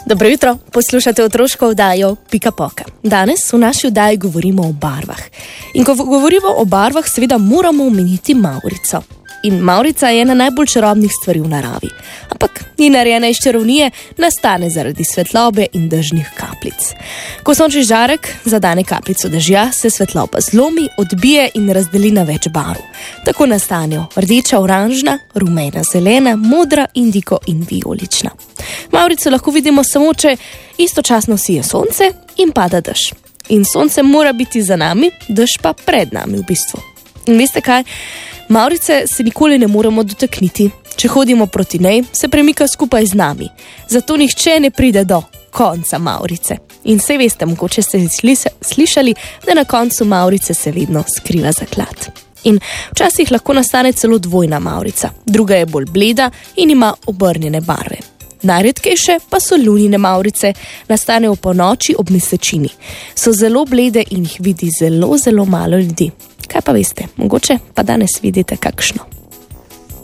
Dobro jutro, poslušate otroško oddajo Pika Poka. Danes v naši oddaji govorimo o barvah. In ko govorimo o barvah, seveda moramo omeniti mavrico. In mavrica je ena najbolj čarobnih stvari v naravi. Ampak ni narejena iz čarovnije, nastane zaradi svetlobe in dežnih kapljic. Ko sončni žarek zadane kapljico dežja, se svetloba zlomi, odbije in razdeli na več barv. Tako nastanejo rdeča, oranžna, rumena, zelena, modra, indiko in vijolična. Mavrico lahko vidimo samo, če istočasno sije sonce in pada dež. In sonce mora biti za nami, dež pa pred nami v bistvu. In veste kaj? Mavrice se nikoli ne moremo dotakniti. Če hodimo proti njej, se premika skupaj z nami. Zato nihče ne pride do konca mavrice. In saj veste, mogoče ste slišali, da na koncu mavrice se vedno skriva zaklad. In včasih lahko nastane celo dvojna mavrica. Druga je bolj bleda in ima obrnjene barve. Najredkejše pa so lunine mavrice, nastanejo po noči ob mesečini. So zelo blede in jih vidi zelo, zelo malo ljudi. Kaj pa veste, mogoče pa danes vidite kakšno.